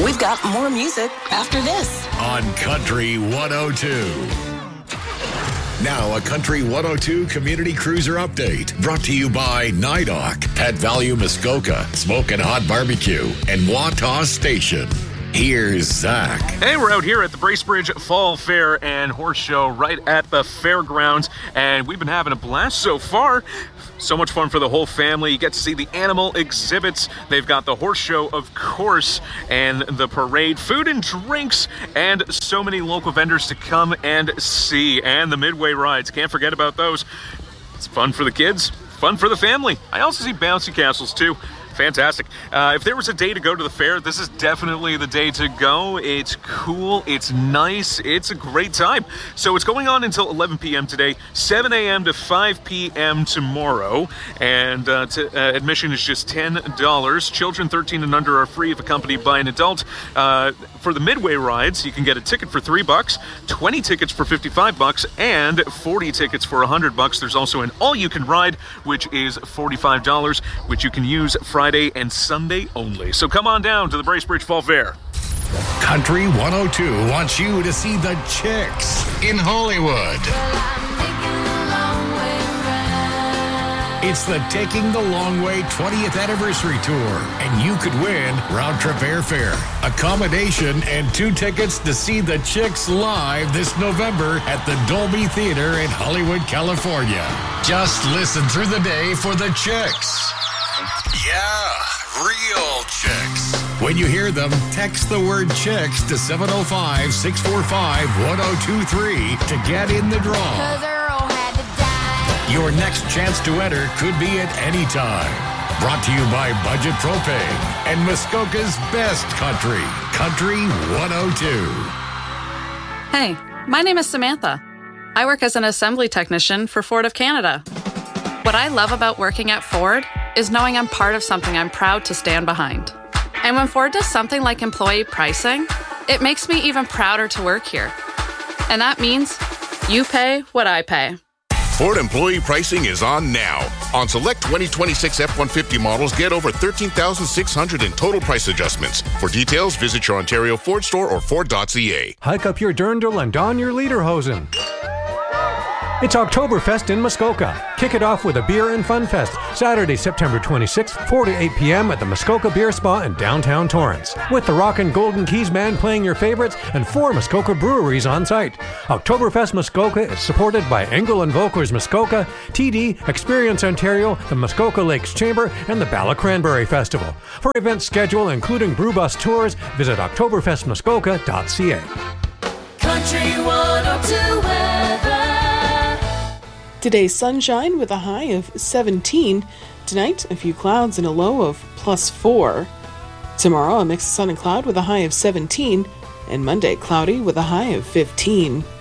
We've got more music after this on Country 102. Now, a Country 102 Community Cruiser update brought to you by NIDOC, Pet Value Muskoka, Smokin' Hot Barbecue, and Wataw Station. Here's Zach. Hey, we're out here at the Bracebridge Fall Fair and Horse Show right at the fairgrounds, and we've been having a blast so far. So much fun for the whole family. You get to see the animal exhibits. They've got the horse show, of course, and the parade, food and drinks, and so many local vendors to come and see. And the Midway rides. Can't forget about those. It's fun for the kids, fun for the family. I also see bouncy castles, too. Fantastic. If there was a day to go to the fair, this is definitely the day to go. It's cool. It's nice. It's a great time. So it's going on until 11 p.m. today, 7 a.m. to 5 p.m. tomorrow. And admission is just $10. Children 13 and under are free if accompanied by an adult. For the Midway rides, you can get a ticket for $3, 20 tickets for $55, and 40 tickets for $100. There's also an all-you-can ride, which is $45, which you can use Friday and Sunday only. So come on down to the Bracebridge Fall Fair. Country 102 wants you to see the Chicks in Hollywood. It's the Taking the Long Way 20th Anniversary Tour, and you could win round-trip airfare, accommodation, and 2 tickets to see the Chicks live this November at the Dolby Theater in Hollywood, California. Just listen through the day for the Chicks. Yeah, real Chicks. When you hear them, text the word Chicks to 705-645-1023 to get in the draw. Your next chance to enter could be at any time. Brought to you by Budget Propane and Muskoka's best country, Country 102. Hey, my name is Samantha. I work as an assembly technician for Ford of Canada. What I love about working at Ford is knowing I'm part of something I'm proud to stand behind. And when Ford does something like employee pricing, it makes me even prouder to work here. And that means you pay what I pay. Ford employee pricing is on now. On select 2026 F-150 models, get over $13,600 in total price adjustments. For details, visit your Ontario Ford store or Ford.ca. Hike up your dirndl and don your lederhosen. It's Oktoberfest in Muskoka. Kick it off with a beer and fun fest. Saturday, September 26th, 4 to 8 p.m. at the Muskoka Beer Spa in downtown Torrance. With the Rockin' Golden Keys Band playing your favorites and 4 Muskoka breweries on site. Oktoberfest Muskoka is supported by Engel and Volkers Muskoka, TD, Experience Ontario, the Muskoka Lakes Chamber, and the Bala Cranberry Festival. For event schedule, including brew bus tours, visit oktoberfestmuskoka.ca. Country 102 weather. Today, sunshine with a high of 17. Tonight, a few clouds and a low of +4. Tomorrow, a mix of sun and cloud with a high of 17. And Monday, cloudy with a high of 15.